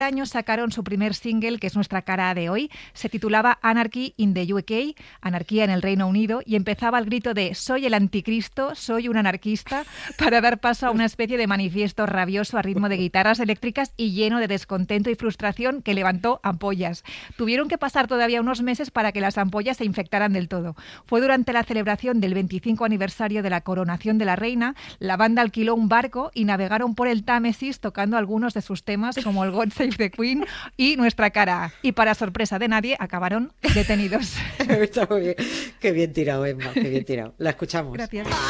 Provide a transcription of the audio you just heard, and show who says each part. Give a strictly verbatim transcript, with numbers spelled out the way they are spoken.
Speaker 1: año sacaron su primer single, que es nuestra cara de hoy. Se titulaba Anarchy in the U K, Anarquía en el Reino Unido, y empezaba el grito de soy el anticristo, soy un anarquista, para dar paso a una especie de manifiesto rabioso a ritmo de guitarras eléctricas y lleno de descontento y frustración que levantó ampollas. Tuvieron que pasar todavía unos meses para que las ampollas se infectaran del todo. Fue durante la celebración del veinticinco aniversario de la coronación de la reina. La banda alquiló un barco y navegaron por el Támesis tocando algunos de sus temas como el God Save the Queen y Nuestra cara. Y para sorpresa de nadie, acabaron detenidos.
Speaker 2: Está muy bien. Qué bien tirado, Emma, qué bien tirado. La escuchamos.
Speaker 1: Gracias.